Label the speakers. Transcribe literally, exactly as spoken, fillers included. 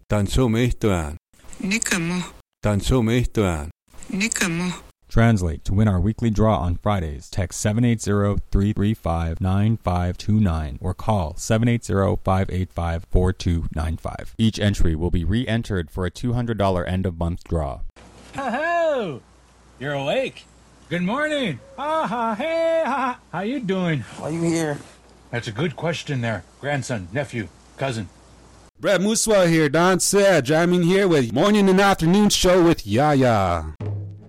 Speaker 1: Tansomestoan.
Speaker 2: Nikamo.
Speaker 1: Tansomestoan.
Speaker 2: Nikamo.
Speaker 3: Translate. To win our weekly draw on Fridays, text seven eight zero, three three five, nine five two nine or call seven eight zero, five eight five, four two nine five. Each entry will be re-entered for a two hundred dollars end-of-month draw.
Speaker 4: Ho-ho! You're awake. Good morning. Ha ha, hey, ha. How you doing?
Speaker 5: Why you here?
Speaker 4: That's a good question there. Grandson, nephew, cousin.
Speaker 1: Brett Muswell here, Don Sedge. I'm in here with Morning and Afternoon Show with Yaya.